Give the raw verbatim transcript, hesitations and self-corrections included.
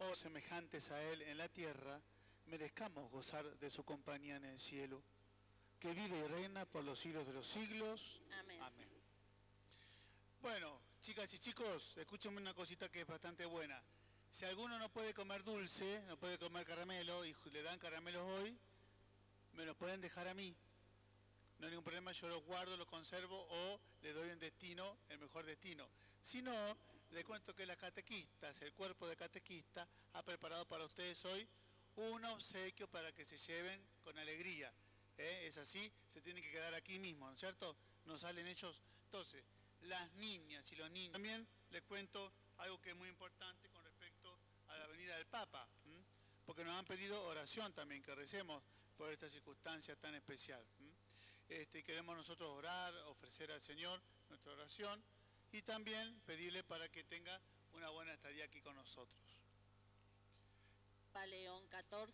o semejantes a Él en la tierra, merezcamos gozar de su compañía en el cielo, que vive y reina por los siglos de los siglos. Amén. Amén. Bueno, chicas y chicos, escúchenme una cosita que es bastante buena. Si alguno no puede comer dulce, no puede comer caramelo, y le dan caramelos hoy, me los pueden dejar a mí. No hay ningún problema, yo los guardo, los conservo o le doy un destino, el mejor destino. Si no, le cuento que las catequistas, el cuerpo de catequista, ha preparado para ustedes hoy un obsequio para que se lleven con alegría. ¿Eh? Es así, se tienen que quedar aquí mismo, ¿no es cierto? No salen ellos. Entonces, las niñas y los niños. También les cuento algo que es muy importante con respecto a la venida del Papa, ¿m? Porque nos han pedido oración también, que recemos por esta circunstancia tan especial. ¿m? Este, queremos nosotros orar, ofrecer al Señor nuestra oración y también pedirle para que tenga una buena estadía aquí con nosotros. Papa León catorce